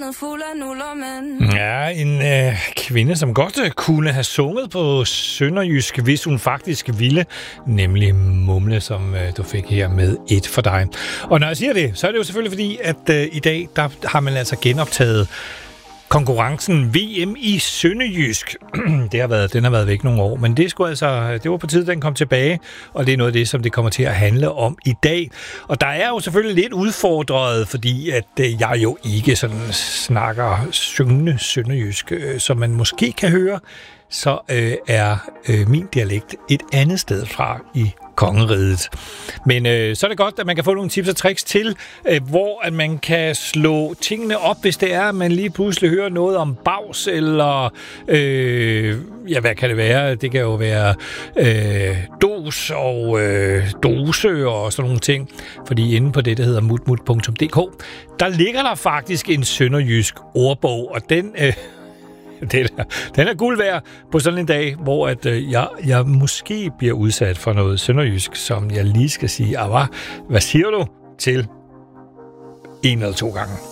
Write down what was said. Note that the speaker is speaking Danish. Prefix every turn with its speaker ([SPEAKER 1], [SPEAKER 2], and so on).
[SPEAKER 1] Fuld af nuller, men...
[SPEAKER 2] Ja, en kvinde, som godt kunne have sunget på sønderjysk, hvis hun faktisk ville, nemlig Mumle, som du fik her med Et for dig. Og når jeg siger det, så er det jo selvfølgelig fordi, at i dag, der har man altså genoptaget konkurrencen VM i sønderjysk. Den har været væk nogle år, men det var på tide, den kom tilbage, og det er noget af det, som det kommer til at handle om i dag. Og der er jo selvfølgelig lidt udfordret, fordi at jeg jo ikke sådan snakker syngende sønderjysk, som man måske kan høre, så er min dialekt et andet sted fra i kongeriget. Men så er det godt, at man kan få nogle tips og tricks til, hvor at man kan slå tingene op, hvis det er, at man lige pludselig hører noget om bags, eller hvad kan det være? Det kan jo være dos og dose og sådan nogle ting. Fordi inde på det, der hedder mutmut.dk, der ligger der faktisk en sønderjysk ordbog, og den Den er guld værd på sådan en dag, hvor at, jeg måske bliver udsat for noget sønderjysk, som jeg lige skal sige, hvad siger du til 1 eller 2 gange?